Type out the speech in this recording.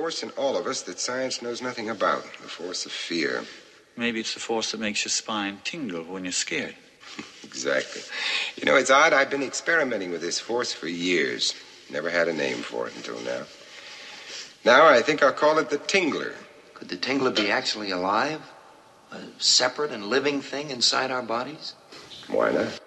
force in all of us that science knows nothing about, the force of fear. Maybe it's the force that makes your spine tingle when you're scared. Exactly. You know, it's odd. I've been experimenting with this force for years. Never had a name for it until now. Now I think I'll call it the Tingler. Could the Tingler be actually alive? A separate and living thing inside our bodies? Why not?